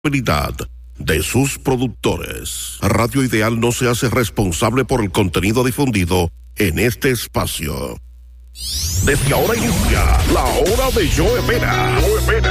responsabilidad de sus productores. Radio Ideal no se hace responsable por el contenido difundido en este espacio. Desde ahora inicia la hora de Joe Vera.